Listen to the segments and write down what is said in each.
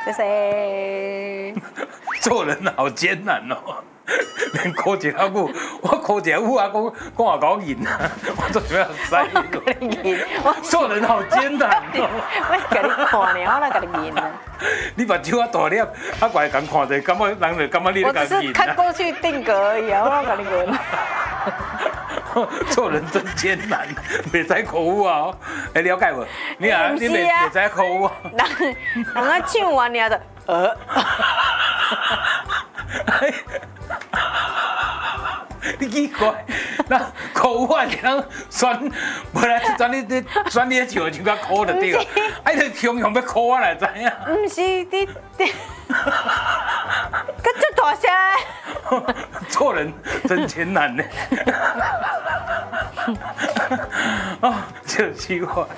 谢谢。 做人好艰难哦。连考一下久，我考一下久啊，讲也搞赢啊，我做咩使？做人好艰难哦。 我甲你看呢，我哪甲你赢啊？ 你目睭啊大粒，啊怪人看者，感觉人就感觉你咧甲我只是看过去定格而已啊，我甲你赢。 做人真艰难，袂使考有啊！会了解无？你啊，你袂使考有啊？ 人啊唱完尔就你奇怪，那考有啊，人选，无来选你咧唱，就甲考就对啊。啊，你雄雄要考我来知影。 毋是你，佮足大声。 做人真艰难呢。哦，笑死我。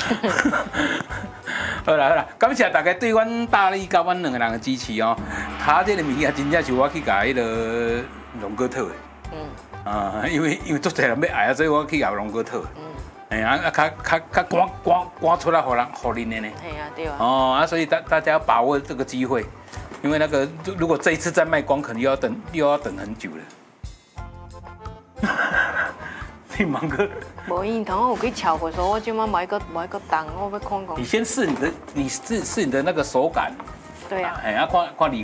好啦，感谢大家对阮大力甲阮两个人的支持哦。他这个物件真正是我去甲迄个龙哥讨的。因为足侪人要爱啊，所以我去甲龙哥讨。哎呀，较赶出来，互恁的呢。 哎呀，对啊。 哦，所以大家要把握这个机会，因为那个如果这一次再卖光，可能又要等很久了。你忙个。 无因头我有去敲过，说我今晚买个动，我要看看。 你先试你的那个手感。 对啊。 哎，看你